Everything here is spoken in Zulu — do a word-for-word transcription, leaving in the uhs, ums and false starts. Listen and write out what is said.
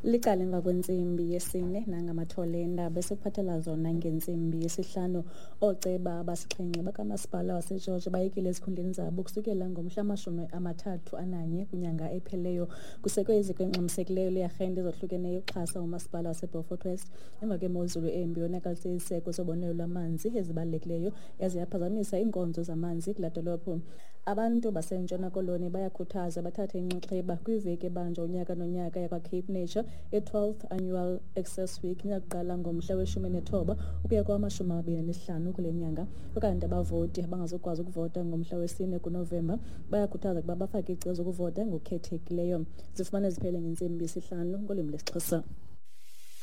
Liqala emva kwentsimbi yesine nangamathole eendaba esikuphathela zona ngentsimbi yesihlanu. Ooceba abasixhenxe bakamasipala waseGeorge bayekile ezikhundleni zabo ukusukela ngomhla amashumi amathathu ananye kwinyanga epheleyo. Kusekwe iziko engxamisekileyo learhente ezohlukeneyo ukuxhasa umasipala waseBeaufort West emva kwemozulu embi yonakalise iziseko zobonelelo lwamanzi ezibalulekileyo yaze yaphazamisa iinkonzo zamanzi kulaa dolophu. Abantu baseNtshona Koloni bayakhuthaza bathathe inxaxheba kwiveki ebanjwa unyaka nonyaka yakwaCape Nature ye-twelfth Annual Access Week iyakuqala ngomhla weshumi nethoba ukuya kwamashumi amabini nesihlanu kule nyanga. Ukanti abavoti abangazukwazi ukuvota ngomhla wesine kuNovemba bayakhuthaza ukuba bafake icebo zokuvota ngokukhethekileyo. Zifumane ziphele ngentsimbi yesihlanu ngolwimi lesiXhosa.